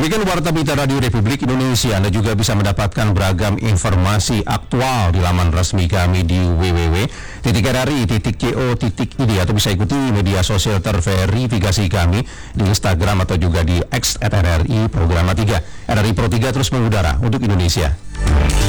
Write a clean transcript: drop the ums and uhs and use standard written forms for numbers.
Demikian Warta Berita Radio Republik Indonesia. Anda juga bisa mendapatkan beragam informasi aktual di laman resmi kami di www.rri.co.id atau bisa ikuti media sosial terverifikasi kami di Instagram atau juga di X @RRI Programa 3. RRI Pro 3 terus mengudara untuk Indonesia.